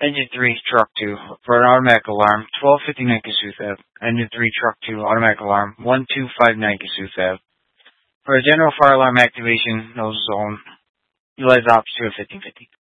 Engine 3, Truck 2, for an automatic alarm, 1259 Kasuth Ave. Engine 3, Truck 2, automatic alarm, 1259 Kasuth Ave. For a general fire alarm activation, no zone, utilize option 1550.